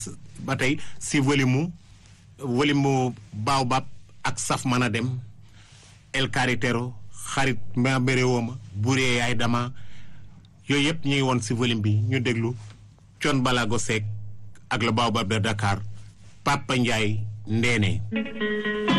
ba tey si volume mu Baobab ak saf mën a dem El Carretero xarit ma béréwooma buree yaay dama yooyu yëpp ñu ngi woon si volume bi ñu déglu Thione Ballago Seck ak le Baobab de Dakar Papa Ndiaye Ndéné